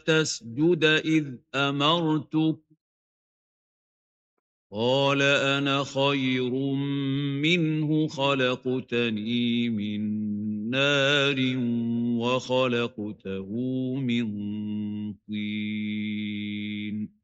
تسجد إذ أمرتك قال أنا خير منه خلقتني من نار وخلقته من طين